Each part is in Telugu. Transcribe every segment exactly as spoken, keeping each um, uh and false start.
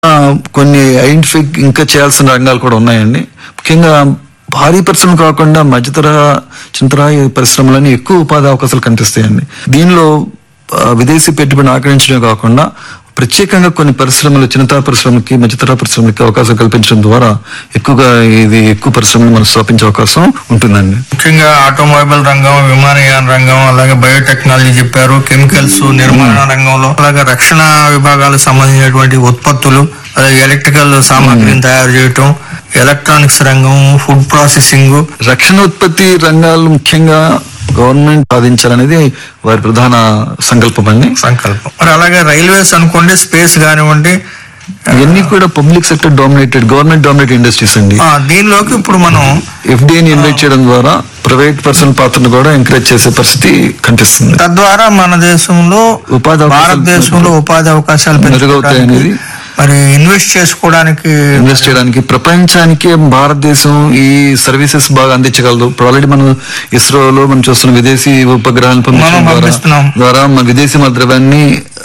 కొన్ని ఐడెంటిఫై ఇంకా చేయాల్సిన రంగాలు కూడా ఉన్నాయండి. ముఖ్యంగా భారీ పరిశ్రమ కాకుండా మధ్యతరహా చిన్నతరహా పరిశ్రమలని ఎక్కువ ఉపాధి అవకాశాలు కనిపిస్తాయండి. దీనిలో విదేశీ పెట్టుబడిని ఆకర్షించడమే కాకుండా ప్రత్యేకంగా కొన్ని పరిశ్రమలు చిన్నతరహా పరిశ్రమలకి మధ్యతరహా పరిశ్రమలకి అవకాశం కల్పించడం ద్వారా ఎక్కువగా ఇది ఎక్కువ పరిశ్రమలు మనం స్థాపించే అవకాశం ఉంటుందండి. ముఖ్యంగా ఆటోమొబైల్ రంగం, విమానయాన రంగం, అలాగే బయోటెక్నాలజీ చెప్పారు, కెమికల్స్, నిర్మాణ రంగంలో, అలాగే రక్షణ విభాగాలకు సంబంధించినటువంటి ఉత్పత్తులు, అలాగే ఎలక్ట్రికల్ సామాగ్రిని తయారు చేయటం, ఎలక్ట్రానిక్స్ రంగం, ఫుడ్ ప్రాసెసింగ్, రక్షణ ఉత్పత్తి రంగాలు ముఖ్యంగా గవర్నమెంట్ సాధించాలనేది వారి ప్రధాన సంకల్పం అండి సంకల్పం మరి అలాగే రైల్వేస్ అనుకోండి, స్పేస్ కానివ్వండి, ఇవన్నీ కూడా public sector dominated, government dominated industries అండి. దీనిలోకి ఇప్పుడు మనం ఎఫ్డిఐని ఇన్వైట్ చేయడం ద్వారా ప్రైవేట్ పర్సన్ పాత్రను కూడా ఎంకరేజ్ చేసే పరిస్థితి కనిపిస్తుంది. తద్వారా మన దేశంలో ఉపాధి భారతదేశంలో ఉపాధి అవకాశాలు మెరుగవుతాయి అనేది, మరి ఇన్వెస్ట్ చేసుకోవడానికి ఇన్వెస్ట్ చేయడానికి ప్రపంచానికి భారతదేశం ఈ సర్వీసెస్ బాగా అందించగలదు. ఇప్పుడు ఆల్రెడీ మనం ఇస్రోలో మనం చూస్తున్న విదేశీ ఉపగ్రహాలను పంపించడం ద్వారా మన విదేశీ ద్రవ్యాన్ని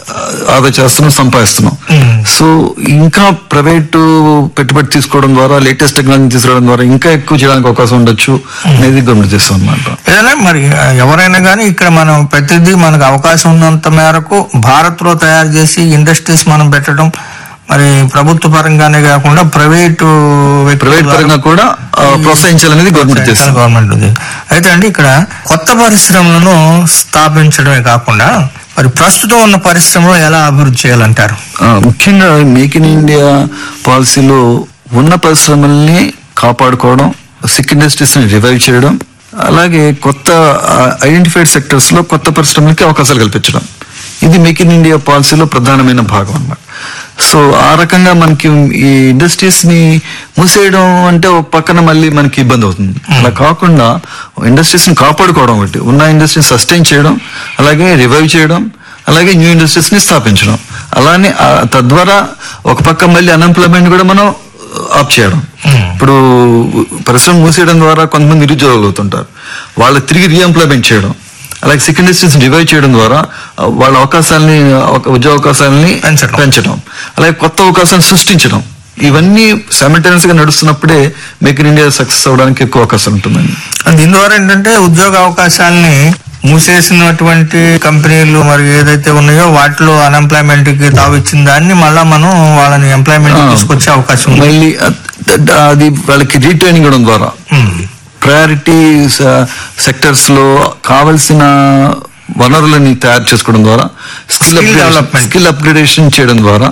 ఆదా చేస్తున్నాం, సంపాదిస్తున్నాం. సో ఇంకా ప్రైవేటు పెట్టుబడి తీసుకోవడం ద్వారా, లేటెస్ట్ టెక్నాలజీ తీసుకురావడం ద్వారా ఇంకా ఎక్కువ చేయడానికి అవకాశం ఉండొచ్చు అనేది గమనించి చేస్తాం అన్నమాట. మరి ఎవరైనా కానీ ఇక్కడ మనం ప్రతిదీ మనకు అవకాశం ఉన్నంత మేరకు భారత్ లో తయారు చేసి ఇండస్ట్రీస్ మనం పెట్టడం, మరి ప్రభుత్వ పరంగానే కాకుండా ప్రైవేటు ప్రైవేట్ పరంగా కూడా ప్రోత్సహించాలనేది గవర్నమెంట్ చేస్తుంది గవర్నమెంట్ అయితే అండి ఇక్కడ కొత్త పరిశ్రమలను స్థాపించడమే కాకుండా మరి ప్రస్తుతం ఉన్న పరిశ్రమలు ఎలా అభివృద్ధి చేయాలంటారు? ముఖ్యంగా మేక్ ఇన్ ఇండియా పాలసీలో ఉన్న పరిశ్రమల్ని కాపాడుకోవడం, సిక్ ఇండస్ట్రీస్ ని రివైవ్ చేయడం, అలాగే కొత్త ఐడెంటిఫైడ్ సెక్టర్స్ లో కొత్త పరిశ్రమలకి అవకాశాలు కల్పించడం, ఇది మేక్ ఇన్ ఇండియా పాలసీలో ప్రధానమైన భాగం అన్నమాట. సో ఆ రకంగా మనకి ఈ ఇండస్ట్రీస్ ని మూసేయడం అంటే ఒక పక్కన మళ్ళీ మనకి ఇబ్బంది అవుతుంది. అలా కాకుండా ఇండస్ట్రీస్ ని కాపాడుకోవడం, ఒకటి ఉన్న ఇండస్ట్రీని సస్టైన్ చేయడం, అలాగే రివైవ్ చేయడం, అలాగే న్యూ ఇండస్ట్రీస్ ని స్థాపించడం, అలానే తద్వారా ఒక పక్క మళ్ళీ అన్ఎంప్లాయ్మెంట్ కూడా మనం ఆప్ చేయడం. ఇప్పుడు పరిశ్రమ మూసేయడం ద్వారా కొంతమంది నిరుద్యోగులు అవుతుంటారు, వాళ్ళకి తిరిగి రీఎంప్లాయ్మెంట్ చేయడం, అలాగే సిక్ ఇండస్ట్రీస్ రివైవ్ చేయడం ద్వారా వాళ్ళ అవకాశాలని ఉద్యోగ అవకాశాలని పెంచడం, అలాగే కొత్త అవకాశాలను సృష్టించడం, ఇవన్నీ సైమల్టేనియస్ గా నడుస్తున్నప్పుడే మేక్ ఇన్ ఇండియా సక్సెస్ అవడానికి ఎక్కువ అవకాశం ఉంటుందండి. దీని ద్వారా ఏంటంటే ఉద్యోగ అవకాశాలని మూసేసినటువంటి కంపెనీలు మరి ఏదైతే ఉన్నాయో వాటిలో అన్ఎంప్లాయ్మెంట్ కి తావిచ్చిన దాన్ని మళ్ళా మనం వాళ్ళని ఎంప్లాయ్మెంట్ తీసుకొచ్చే అవకాశం ఉంది. మళ్ళీ అది వాళ్ళకి రీట్రైనింగ్ ఇవ్వడం ద్వారా, ప్రయారిటీ సెక్టర్స్ లో కావలసిన వనరులని తయారు చేసుకోవడం ద్వారా, స్కిల్ డెవలప్మెంట్ స్కిల్ అప్గ్రేడేషన్ చేయడం ద్వారా,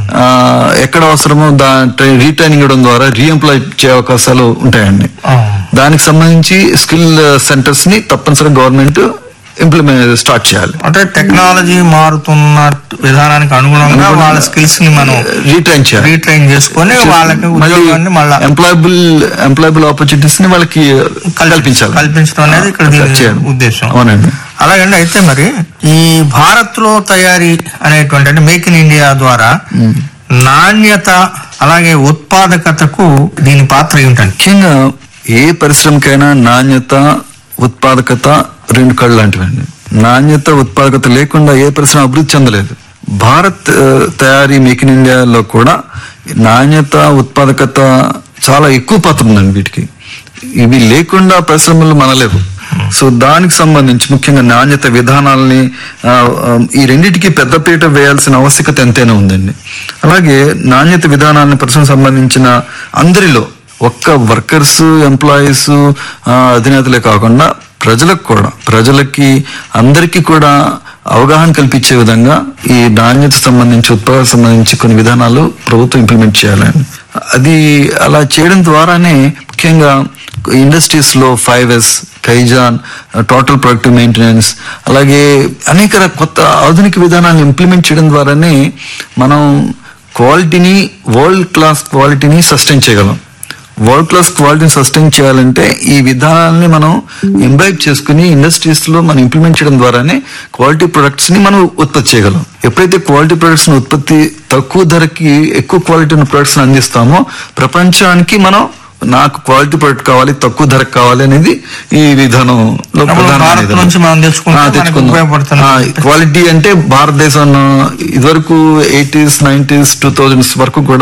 ఎక్కడ అవసరమో దా రీట్రైనింగ్ ఇవ్వడం ద్వారా రీఎంప్లాయ్ చేసే అవకాశాలు ఉంటాయండి. దానికి సంబంధించి స్కిల్ సెంటర్స్ ని తప్పనిసరిగా గవర్నమెంట్ ఇంప్లిమెంట్ స్టార్ట్ చేయాలి. అంటే టెక్నాలజీ మారుతున్న విధానానికి అనుగుణంగా వాళ్ళ స్కిల్స్ ని మనం రీట్రైన్ చేయాలి, రీట్రైన్ చేసుకొని వాళ్ళకి ఉద్యోగాన్ని మళ్ళీ ఎంప్లాయబుల్ ఎంప్లాయబుల్ ఆపర్చునిటీస్ ని వాళ్ళకి కల్పించాలి కల్పించడం అనేది ఇక్కడ ఉద్దేశం. అవునండి. అలాగండి. అయితే మరి ఈ భారత్ లో తయారీ అనేటువంటి అంటే మేక్ ఇన్ ఇండియా ద్వారా నాణ్యత అలాగే ఉత్పాదకతకు దీని పాత్ర ఏమిటండి? ముఖ్యంగా ఏ పరిశ్రమకైనా నాణ్యత, ఉత్పాదకత రెండు కళ్ళు లాంటివండి. నాణ్యత, ఉత్పాదకత లేకుండా ఏ పరిశ్రమ అభివృద్ధి చెందలేదు. భారత్ తయారీ మేక్ ఇన్ ఇండియాలో కూడా నాణ్యత, ఉత్పాదకత చాలా ఎక్కువ పాత్ర ఉందండి. వీటికి ఇవి లేకుండా పరిశ్రమలు మనలేవు. సో దానికి సంబంధించి ముఖ్యంగా నాణ్యత విధానాలని, ఈ రెండింటికి పెద్దపీట వేయాల్సిన ఆవశ్యకత ఎంతైనా ఉందండి. అలాగే నాణ్యత విధానాలని పరిశ్రమకు సంబంధించిన అందరిలో ఒక్క వర్కర్స్, ఎంప్లాయీస్, అధినేతలే కాకుండా ప్రజలకు కూడా ప్రజలకి అందరికీ కూడా అవగాహన కల్పించే విధంగా ఈ నాణ్యత సంబంధించి ఉత్పాదనకు సంబంధించి కొన్ని విధానాలు ప్రభుత్వం ఇంప్లిమెంట్ చేయాలని, అది అలా చేయడం ద్వారానే ముఖ్యంగా ఇండస్ట్రీస్ లో five yes, kaizen, total productive maintenance, అలాగే అనేక కొత్త ఆధునిక విధానాలను ఇంప్లిమెంట్ చేయడం ద్వారానే మనం క్వాలిటీని, వరల్డ్ క్లాస్ క్వాలిటీని సస్టైన్ చేయగలం. వరల్డ్ క్లాస్ క్వాలిటీని సస్టైన్ చేయాలంటే ఈ విధానాలని మనం ఇంబైబ్ చేసుకుని ఇండస్ట్రీస్ లో మనం ఇంప్లిమెంట్ చేయడం ద్వారానే క్వాలిటీ ప్రొడక్ట్స్ ని మనం ఉత్పత్తి చేయగలం. ఎప్పుడైతే క్వాలిటీ ప్రొడక్ట్స్ ని ఉత్పత్తి తక్కువ ధరకి ఎక్కువ క్వాలిటీ ఉన్న ప్రొడక్ట్స్ ని అందిస్తామో ప్రపంచానికి మనం నాకు క్వాలిటీ ప్రొడక్ట్ కావాలి, తక్కువ ధరకు కావాలి అనేది ఈ విధానంలో క్వాలిటీ అంటే భారతదేశం ఇదివరకు ఎయిటీస్ నైన్టీస్ టూ థౌజండ్స్ వరకు కూడా